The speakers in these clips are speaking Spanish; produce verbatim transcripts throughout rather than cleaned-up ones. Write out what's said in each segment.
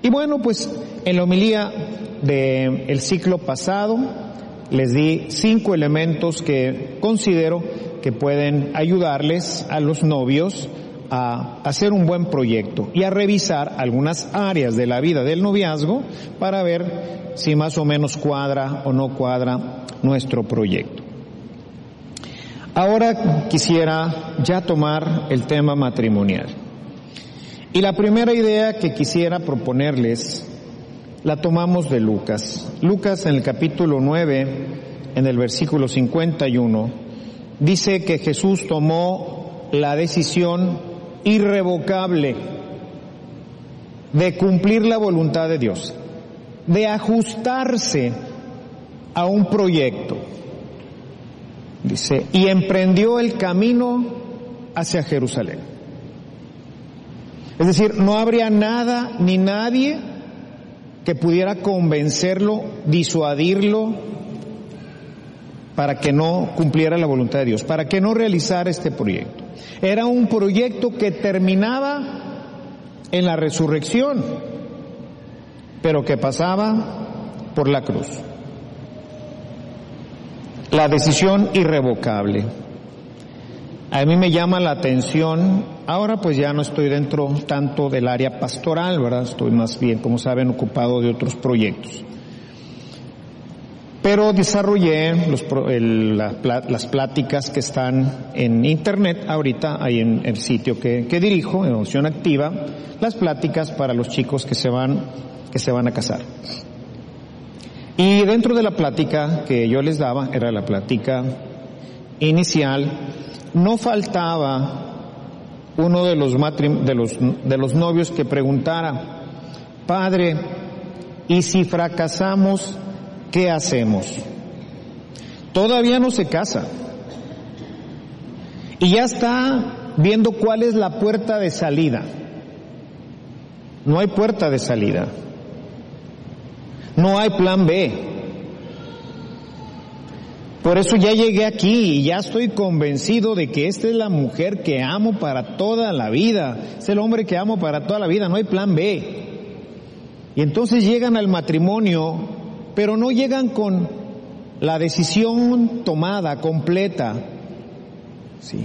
Y bueno, pues en la homilía del ciclo pasado les di cinco elementos que considero que pueden ayudarles a los novios a hacer un buen proyecto y a revisar algunas áreas de la vida del noviazgo para ver si más o menos cuadra o no cuadra nuestro proyecto. Ahora quisiera ya tomar el tema matrimonial. Y la primera idea que quisiera proponerles la tomamos de Lucas. Lucas en el capítulo nueve, en el versículo cincuenta y uno, dice que Jesús tomó la decisión irrevocable de cumplir la voluntad de Dios, de ajustarse a un proyecto. Dice, y emprendió el camino hacia Jerusalén. Es decir, no habría nada ni nadie que pudiera convencerlo, disuadirlo, para que no cumpliera la voluntad de Dios, para que no realizara este proyecto. Era un proyecto que terminaba en la resurrección, pero que pasaba por la cruz. La decisión irrevocable. A mí me llama la atención, ahora pues ya no estoy dentro tanto del área pastoral, ¿verdad? Estoy más bien, como saben, ocupado de otros proyectos. Pero desarrollé los, el, la, las pláticas que están en internet ahorita, ahí en el sitio que, que dirijo, en Opción Activa, las pláticas para los chicos que se van, que se van a casar. Y dentro de la plática que yo les daba, era la plática inicial, no faltaba uno de los, matrim- de los, de los novios que preguntara, padre, ¿y si fracasamos, qué hacemos? Todavía no se casa. Y ya está viendo cuál es la puerta de salida. No hay puerta de salida. No hay plan B. Por eso ya llegué aquí y ya estoy convencido de que esta es la mujer que amo para toda la vida. Es el hombre que amo para toda la vida. No hay plan B. Y entonces llegan al matrimonio, pero no llegan con la decisión tomada, completa. ¿Sí?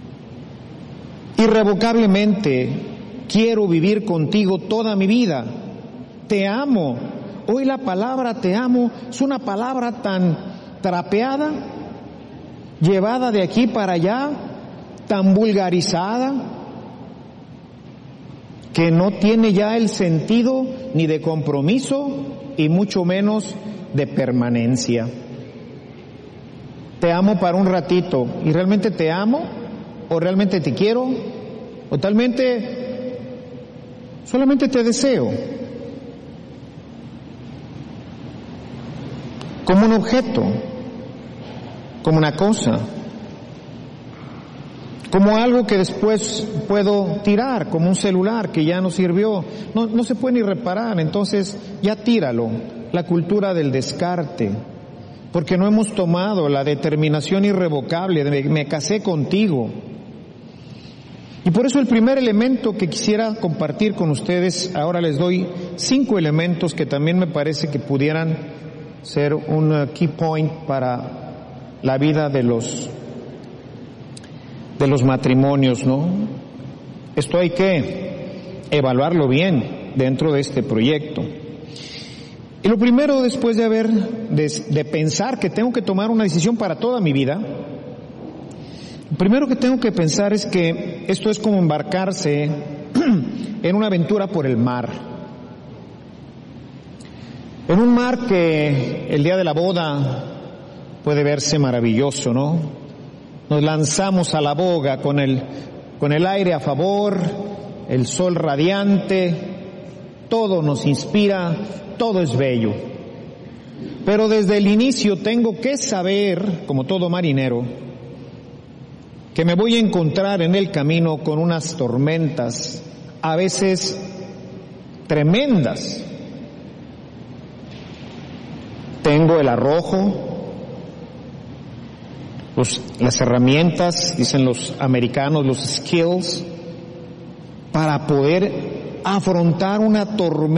Irrevocablemente, quiero vivir contigo toda mi vida. Te amo. Hoy la palabra te amo es una palabra tan trapeada, llevada de aquí para allá, tan vulgarizada, que no tiene ya el sentido ni de compromiso y mucho menos de permanencia. Te amo para un ratito, ¿y realmente te amo? ¿O realmente te quiero? ¿O talmente solamente te deseo? Como un objeto, como una cosa, como algo que después puedo tirar, como un celular que ya no sirvió, no, no se puede ni reparar, entonces ya tíralo. La cultura del descarte, porque no hemos tomado la determinación irrevocable de me, me casé contigo. Y por eso el primer elemento que quisiera compartir con ustedes, ahora les doy cinco elementos que también me parece que pudieran ser un key point para la vida de los de los matrimonios, ¿no? Esto hay que evaluarlo bien dentro de este proyecto. Y lo primero, después de haber de, de pensar que tengo que tomar una decisión para toda mi vida, lo primero que tengo que pensar es que esto es como embarcarse en una aventura por el mar. En un mar que el día de la boda puede verse maravilloso, ¿no? Nos lanzamos a la boga con el, con el aire a favor, el sol radiante, todo nos inspira, todo es bello. Pero desde el inicio tengo que saber, como todo marinero, que me voy a encontrar en el camino con unas tormentas, a veces tremendas. Tengo el arrojo, los, las herramientas, dicen los americanos, los skills, para poder afrontar una tormenta